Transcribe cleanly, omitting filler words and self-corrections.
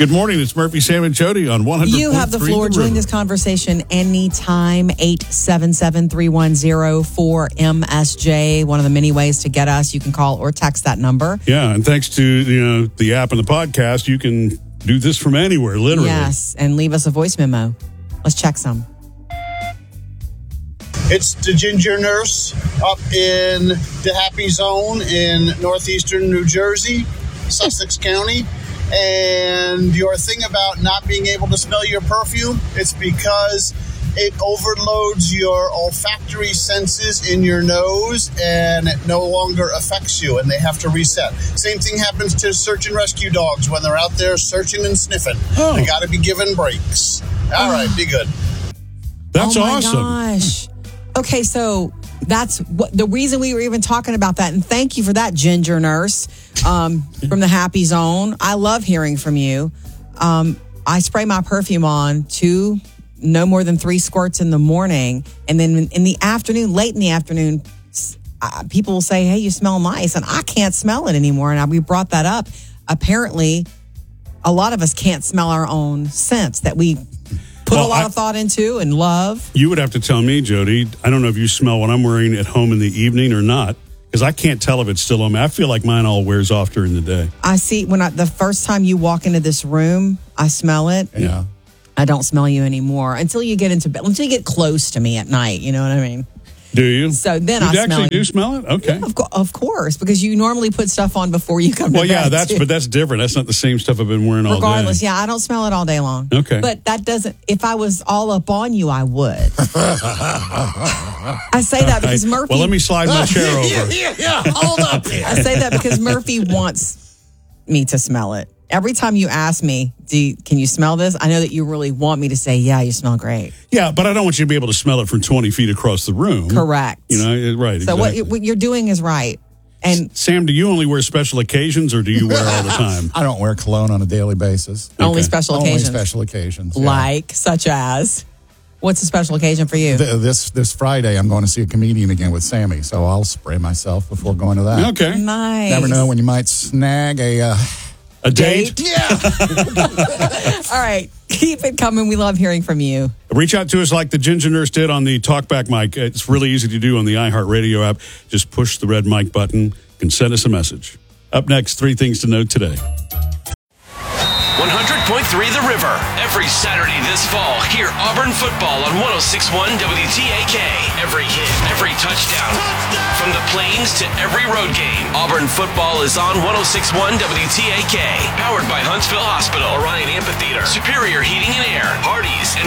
Good morning. It's Murphy, Sam, and Jody on 100.3. You have the floor. Join this conversation anytime. 877-310-4MSJ. One of the many ways to get us. You can call or text that number. Yeah, and thanks to the app and the podcast, you can do this from anywhere, literally. Yes, and leave us a voice memo. Let's check some. It's the Ginger Nurse up in the Happy Zone in northeastern New Jersey, Sussex County. And your thing about not being able to smell your perfume, it's because it overloads your olfactory senses in your nose and it no longer affects you and they have to reset. Same thing happens to search and rescue dogs when they're out there searching and sniffing. Oh. They got to be given breaks. All right, be good. That's awesome. Oh my gosh. Okay, so that's what the reason we were even talking about that. And thank you for that, Ginger Nurse, from the Happy Zone. I love hearing from you. I spray my perfume on no more than 3 squirts in the morning. And then in the afternoon, late in the afternoon, people will say, hey, you smell nice. And I can't smell it anymore. And we brought that up. Apparently, a lot of us can't smell our own scents that we put a lot of thought into and love. You would have to tell me, Jody. I don't know if you smell what I'm wearing at home in the evening or not, because I can't tell if it's still on me. I feel like mine all wears off during the day. I see the first time you walk into this room, I smell it. Yeah. I don't smell you anymore until you get into bed, until you get close to me at night. You know what I mean? Do you? So then you I smell actually it. do smell it? Okay. Yeah, of course, because you normally put stuff on before you come to bed. Well, yeah, but that's different. That's not the same stuff I've been wearing all day. Regardless, yeah, I don't smell it all day long. Okay. But that doesn't, if I was all up on you, I would. I say that because Murphy. Well, let me slide my chair over. Yeah, hold up here. I say that because Murphy wants me to smell it. Every time you ask me, can you smell this? I know that you really want me to say, yeah, you smell great. Yeah, but I don't want you to be able to smell it from 20 feet across the room. Correct. Right. So exactly. what you're doing is right. And Sam, do you only wear special occasions or do you wear all the time? I don't wear cologne on a daily basis. Only special occasions. Only special occasions. Yeah. Like, such as, what's a special occasion for you? This Friday, I'm going to see a comedian again with Sammy, so I'll spray myself before going to that. Okay. Nice. Never know when you might snag a date? Yeah. All right. Keep it coming. We love hearing from you. Reach out to us like the Ginger Nurse did on the Talkback mic. It's really easy to do on the iHeartRadio app. Just push the red mic button and send us a message. Up next, 3 things to know today. 100.3 The River. Every Saturday this fall, hear Auburn football on 106.1 WTAK. Every hit, every touchdown. From the plains to every road game, Auburn football is on 106.1 WTAK. Powered by Huntsville Hospital, Orion Amphitheater, Superior Heating and Air, Hardee's,